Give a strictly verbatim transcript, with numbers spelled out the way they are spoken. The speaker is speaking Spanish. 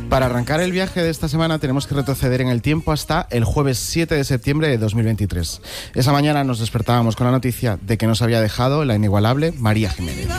Para arrancar el viaje de esta semana tenemos que retroceder en el tiempo hasta el jueves siete de septiembre de dos mil veintitrés. Esa mañana nos despertábamos con la noticia de que nos había dejado la inigualable María Jiménez.